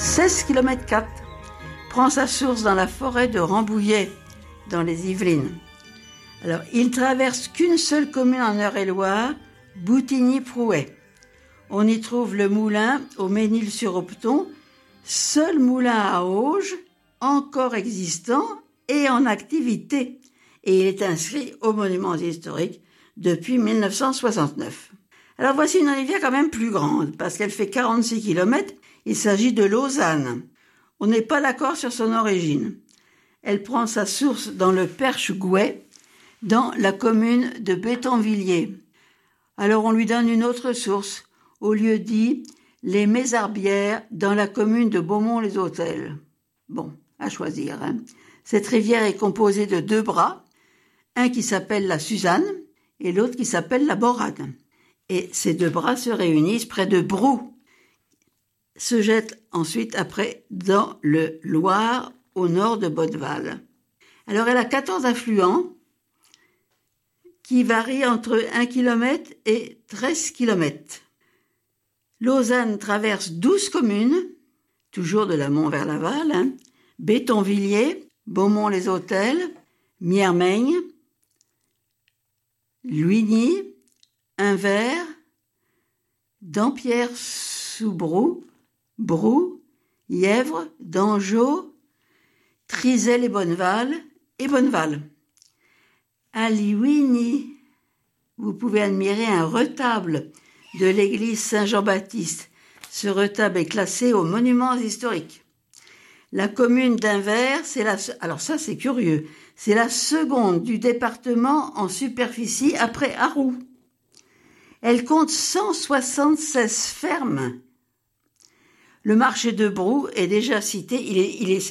16 km 4, prend sa source dans la forêt de Rambouillet, dans les Yvelines. Alors, il traverse qu'une seule commune en Eure-et-Loir, Boutigny-Prouais. On y trouve le moulin au Ménil-sur-Opton, seul moulin à auge, encore existant et en activité. Et il est inscrit aux monuments historiques depuis 1969. Alors voici une rivière quand même plus grande, parce qu'elle fait 46 km. Il s'agit de l'Ausane. On n'est pas d'accord sur son origine. Elle prend sa source dans le Perche-Gouet, dans la commune de Bétonvilliers. Alors on lui donne une autre source, au lieu dit les Mézarbières, dans la commune de Beaumont-les-Hôtels. Bon, à choisir. Cette rivière est composée de 2 bras, un qui s'appelle la Suzanne et l'autre qui s'appelle la Borane. Et ces 2 bras se réunissent près de Brou, se jettent ensuite après dans le Loir, au nord de Bonneval. Alors elle a 14 affluents qui varient entre 1 km et 13 km. L'Ausane traverse 12 communes, toujours de l'amont vers l'aval, Bétonvilliers, Beaumont-les-Hôtels, Miermaigne, Luigny, Invert, Dampierre-sous-Brou, Brou, Yèvre, Dangeau, Trizelle et Bonneval. À Luigny, vous pouvez admirer un retable de l'église Saint-Jean-Baptiste. Ce retable est classé aux monuments historiques. La commune d'Invert, alors ça c'est curieux, c'est la seconde du département en superficie après Arroux. Elle compte 176 fermes. Le marché de Brou est déjà cité, il est